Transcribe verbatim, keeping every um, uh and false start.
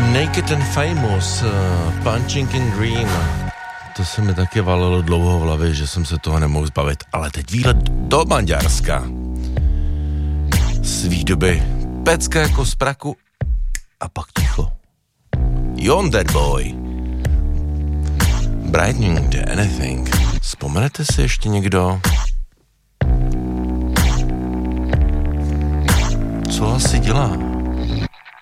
Naked and Famous, uh, Punching in Dream. To se mi taky valilo dlouho v hlavě, že jsem se toho nemohl zbavit. Ale teď výlet do Maďarska. Svý doby pecka jako z praku a pak ticho. Yonder Boy. Brightening the Anything. Vzpomenete si ještě někdo? Co asi dělá?